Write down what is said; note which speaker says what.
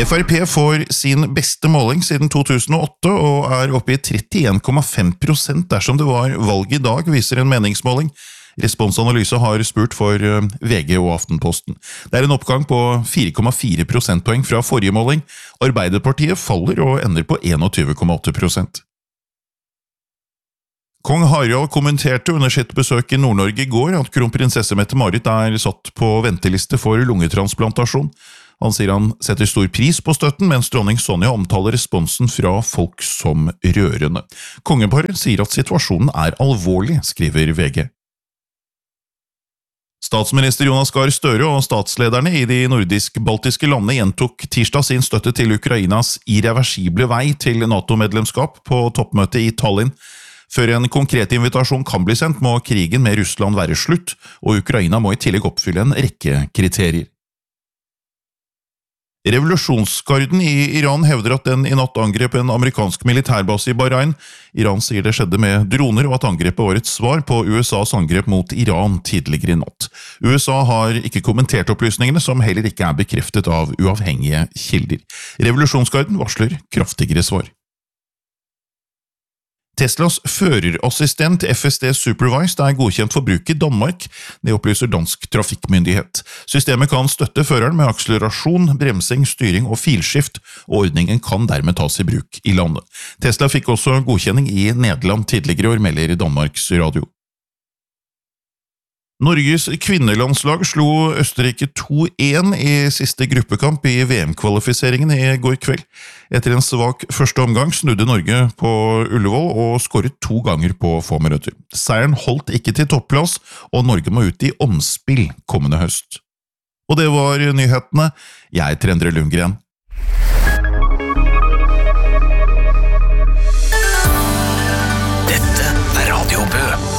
Speaker 1: FrP får sin beste måling siden 2008 og oppe i 31,5% dersom det var valg i dag, viser en meningsmåling. Responsanalyse har spurt for VG og Aftenposten. Det en oppgang på 4,4 prosentpoeng fra forrige måling. Arbeiderpartiet faller og ender på 21,8%. Kong Harald kommenterte under sitt besøk i Nord-Norge i går at kronprinsesse Mette-Marit satt på venteliste for lungetransplantasjon. Han sier han setter stor pris på støtten, mens dronning Sonja omtaler responsen fra folk som rørende. Kongeparet sier at situasjonen alvorlig, skriver VG. Statsminister Jonas Gahr Støre og statslederne i de nordisk-baltiske landene gjentok tirsdag sin støtte til Ukrainas irreversible vei til NATO-medlemskap på toppmøtet i Tallinn. Før en konkret invitasjon kan bli sendt, må krigen med Russland være slutt, og Ukraina må i tillegg oppfylle en rekke kriterier. Revolusjonsgarden i Iran hevder at den i natt angrep en amerikansk militærbase i Bahrain. Iran sier det skjedde med droner, og at angrepet var et svar på USAs angrep mot Iran tidligere i natt. USA har ikke kommentert opplysningene, som heller ikke bekreftet av uavhengige kilder. Revolusjonsgarden varsler kraftigere svar. Teslas førerassistent FSD Supervised godkjent for bruk i Danmark, det opplyser Dansk Trafikkmyndighet. Systemet kan støtte føreren med akselerasjon, bremsing, styring og filskift, og ordningen kan dermed tas i bruk i landet. Tesla fikk også godkjenning i Nederland tidligere år, melder Danmarks Radio. Norges kvinnelandslag slo Østerrike 2-1 i siste gruppekamp i VM-kvalifiseringen i går kveld. Etter en svak første omgang snudde Norge på Ullevål og skåret 2 ganger på få minutter. Seieren holdt ikke til topplass, og Norge må ut i omspill kommende høst. Og det var nyhetene. Jeg heter Endre Lundgren.
Speaker 2: Dette Radio Bø.